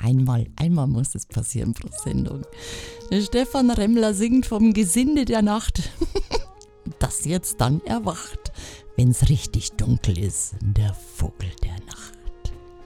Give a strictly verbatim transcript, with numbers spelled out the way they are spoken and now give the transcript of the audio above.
Einmal, einmal muss es passieren pro Sendung. Der Stefan Remmler singt vom Gesinde der Nacht, das jetzt dann erwacht, wenn's richtig dunkel ist, der Vogel